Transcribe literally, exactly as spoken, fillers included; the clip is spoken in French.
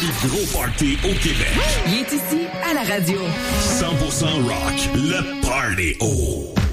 plus gros party au Québec. Il est ici à la radio. cent pour cent rock, le Party O.